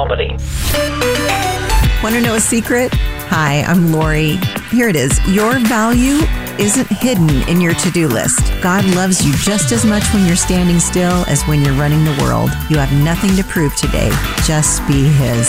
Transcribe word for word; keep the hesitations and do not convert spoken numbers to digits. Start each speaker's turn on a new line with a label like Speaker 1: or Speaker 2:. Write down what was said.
Speaker 1: Albany.
Speaker 2: Want to know a secret? Hi, I'm Lori. Here it is. Your value isn't hidden in your to-do list. God loves you just as much when you're standing still as when you're running the world. You have nothing to prove today. Just be His.